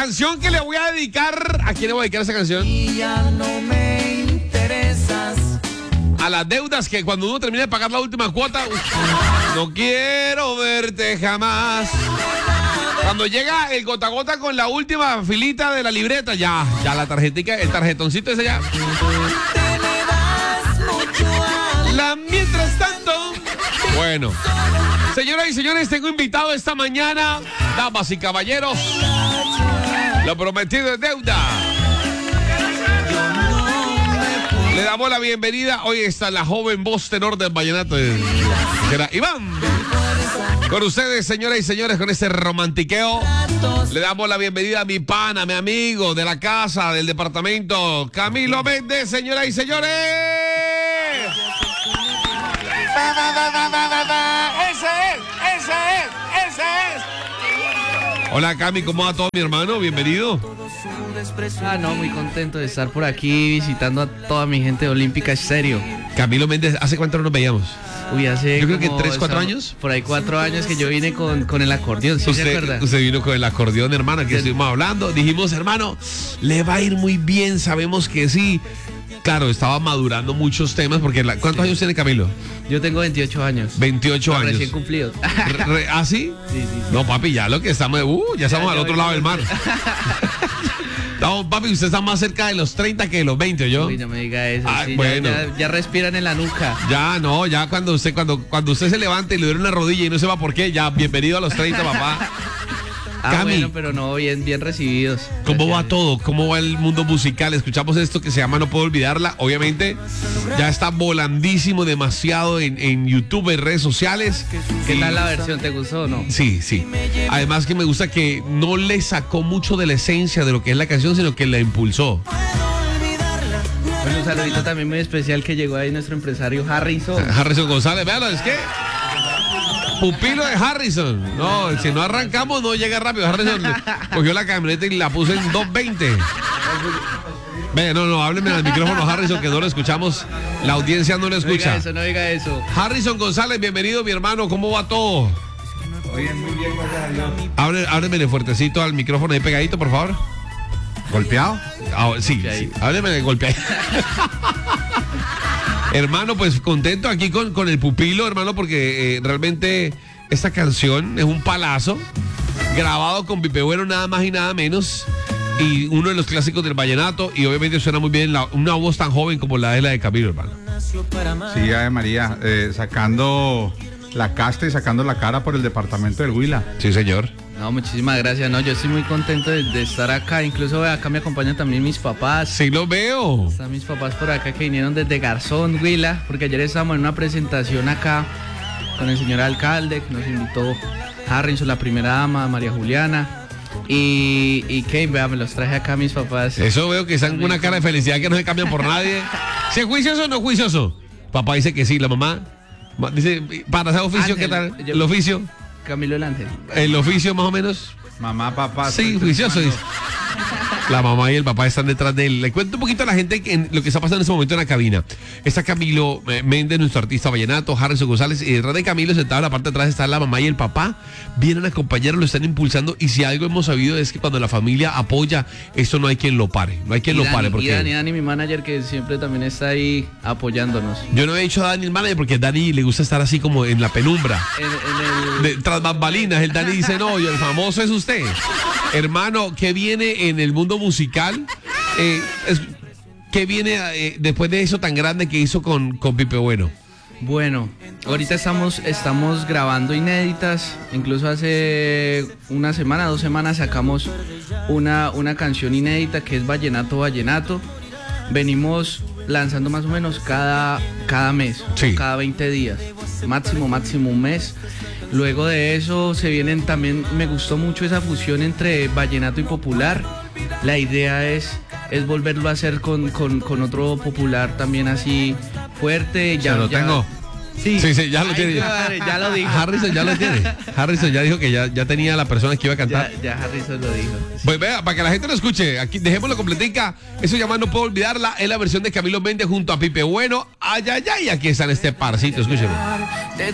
canción que le voy a dedicar. ¿A quién le voy a dedicar esa canción? Y ya no me interesas. A las deudas que cuando uno termina de pagar la última cuota, no quiero verte jamás. Cuando llega el gota a gota con la última filita de la libreta, ya la tarjetica, el tarjetoncito ese ya. Mientras tanto, bueno, señoras y señores, tengo invitado esta mañana, damas y caballeros, lo prometido es deuda. Le damos la bienvenida. Hoy está la joven voz tenor del vallenato, será Iván. Con ustedes, señoras y señores, con este romantiqueo, le damos la bienvenida a mi pana, mi amigo de la casa, del departamento, Camilo Méndez, señoras y señores. ¡Ese es! Hola, Cami, ¿cómo va todo, mi hermano? Bienvenido. Muy contento de estar por aquí visitando a toda mi gente olímpica estéreo. Camilo Méndez, ¿hace cuánto no nos veíamos? Hace yo creo que como 3, 4 años. Por ahí 4 años que yo vine con el acordeón, ¿sí se acuerda? Usted vino con el acordeón, hermano, que estuvimos hablando. Dijimos, hermano, le va a ir muy bien, sabemos que sí. Claro, estaba madurando muchos temas porque... ¿Cuántos años tiene Camilo? Yo tengo 28 años. 28 años. Recién cumplidos. ¿Ah, sí? Sí. No, papi, ya lo que estamos... ya estamos al otro lado del mar. No, papi, usted está más cerca de los 30 que de los 20, ¿yo? Uy, no me diga eso. Ah, sí, bueno. ya respiran en la nuca. Ya cuando usted se levanta y le duele una rodilla y no sepa por qué, ya, bienvenido a los 30, papá. Cami, bueno, pero no, bien recibidos. ¿Cómo va todo? ¿Cómo va el mundo musical? Escuchamos esto que se llama No Puedo Olvidarla. Obviamente ya está volandísimo demasiado en YouTube, en redes sociales. ¿Qué tal la versión? ¿Te gustó o no? Sí. Además que me gusta que no le sacó mucho de la esencia de lo que es la canción, sino que la impulsó. Bueno, un saludito también muy especial que llegó ahí nuestro empresario Harrison. Harrison González, véalo, es que... Pupilo de Harrison. No, si no arrancamos no llega rápido. Harrison cogió la camioneta y la puso en 220. Ve, no, hábleme al micrófono, Harrison, que no lo escuchamos. La audiencia no lo escucha. No diga eso. Harrison González, bienvenido, mi hermano. ¿Cómo va todo? Muy bien, gracias a Dios. Ábremele fuertecito al micrófono ahí pegadito, por favor. ¿Golpeado? Sí. Háblemele golpeadito. Hermano, pues contento aquí con el Pupilo, hermano, porque realmente esta canción es un palazo, grabado con Pipe Bueno, nada más y nada menos, y uno de los clásicos del vallenato, y obviamente suena muy bien una voz tan joven como la de Camilo, hermano. Sí, Ave María, sacando la casta y sacando la cara por el departamento del Huila. Sí, señor. No, muchísimas gracias. No, yo estoy muy contento de estar acá. Incluso acá me acompañan también mis papás. Sí, lo veo. Están mis papás por acá que vinieron desde Garzón, Huila, porque ayer estábamos en una presentación acá con el señor alcalde, que nos invitó Harrison, la primera dama, María Juliana. Y que, vea, me los traje acá a mis papás. Eso veo que están con una cara de felicidad que no se cambian por nadie. ¿Si es juicioso o no es juicioso? Papá dice que sí, la mamá dice, para hacer oficio, Ángel, ¿qué tal? ¿El oficio? Camilo el Ángel. ¿El oficio más o menos? Mamá, papá. Sí, juicioso. La mamá y el papá están detrás de él. Le cuento un poquito a la gente lo que está pasando en este momento en la cabina. Está Camilo Méndez, nuestro artista vallenato, Harrison González, y detrás de Camilo, sentado en la parte de atrás, está la mamá y el papá. Vienen a acompañarlo, lo están impulsando, y si algo hemos sabido es que cuando la familia apoya, esto no hay quien lo pare. No hay quien lo pare. Porque y Dani, mi manager, que siempre también está ahí apoyándonos. yo no he dicho a Dani el manager porque a Dani le gusta estar así como en la penumbra. Tras bambalinas, el Dani dice, no, el famoso es usted. Hermano, ¿qué viene en el mundo musical? ¿Qué viene después de eso tan grande que hizo con Pipe Bueno? Bueno, ahorita estamos grabando inéditas. Incluso hace 2 semanas sacamos una canción inédita que es Vallenato. Venimos lanzando más o menos cada mes, sí, cada 20 días, máximo un mes. Luego de eso se vienen también, me gustó mucho esa fusión entre vallenato y popular. La idea es volverlo a hacer con otro popular también así fuerte. Ya lo tengo. Sí, ya lo tiene. Ya lo dijo. Harrison ya lo tiene. Harrison ya dijo que ya tenía la persona que iba a cantar. Ya Harrison lo dijo. Sí. Pues vea, para que la gente lo escuche, aquí dejémoslo completica. Eso llama No Puedo Olvidarla. Es la versión de Camilo Méndez junto a Pipe Bueno. Ay, aquí está en este parcito, escúchelo. De